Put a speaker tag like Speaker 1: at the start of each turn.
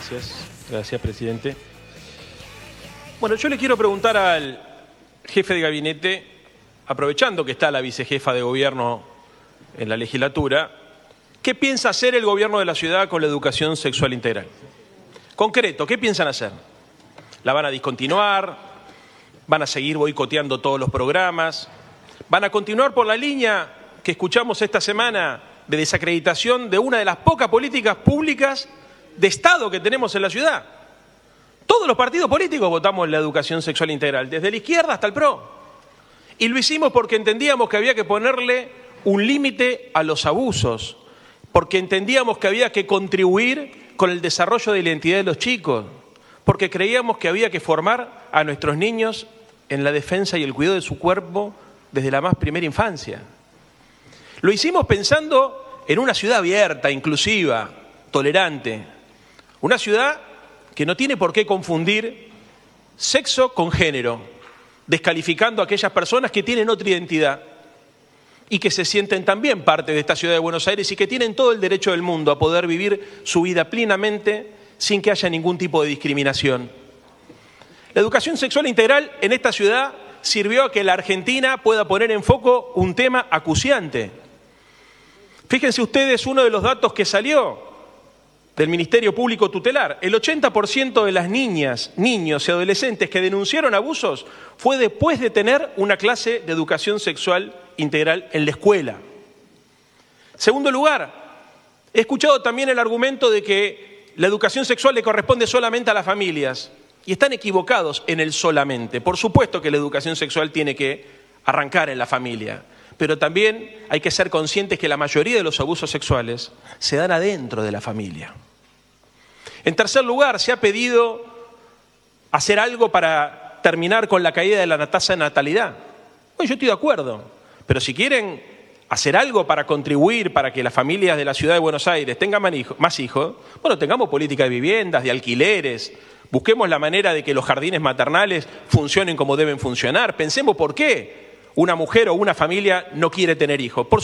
Speaker 1: Gracias, presidente. Bueno, yo le quiero preguntar al jefe de gabinete, aprovechando que está la vicejefa de gobierno en la legislatura, ¿qué piensa hacer el gobierno de la ciudad con la educación sexual integral? Concreto, ¿qué piensan hacer? ¿La van a discontinuar? ¿Van a seguir boicoteando todos los programas? ¿Van a continuar por la línea que escuchamos esta semana de desacreditación de una de las pocas políticas públicas de Estado que tenemos en la ciudad? Todos los partidos políticos votamos la educación sexual integral, desde la izquierda hasta el PRO. Y lo hicimos porque entendíamos que había que ponerle un límite a los abusos, porque entendíamos que había que contribuir con el desarrollo de la identidad de los chicos, porque creíamos que había que formar a nuestros niños en la defensa y el cuidado de su cuerpo desde la más primera infancia. Lo hicimos pensando en una ciudad abierta, inclusiva, tolerante, una ciudad que no tiene por qué confundir sexo con género, descalificando a aquellas personas que tienen otra identidad y que se sienten también parte de esta ciudad de Buenos Aires y que tienen todo el derecho del mundo a poder vivir su vida plenamente sin que haya ningún tipo de discriminación. La educación sexual integral en esta ciudad sirvió a que la Argentina pueda poner en foco un tema acuciante. Fíjense ustedes uno de los datos que salió del Ministerio Público Tutelar. El 80% de las niñas, niños y adolescentes que denunciaron abusos fue después de tener una clase de educación sexual integral en la escuela. Segundo lugar, he escuchado también el argumento de que la educación sexual le corresponde solamente a las familias. Y están equivocados en el solamente. Por supuesto que la educación sexual tiene que arrancar en la familia, pero también hay que ser conscientes que la mayoría de los abusos sexuales se dan adentro de la familia. En tercer lugar, se ha pedido hacer algo para terminar con la caída de la tasa de natalidad. Bueno, yo estoy de acuerdo, pero si quieren hacer algo para contribuir para que las familias de la ciudad de Buenos Aires tengan más hijos, bueno, tengamos política de viviendas, de alquileres. Busquemos la manera de que los jardines maternales funcionen como deben funcionar. Pensemos por qué una mujer o una familia no quiere tener hijos.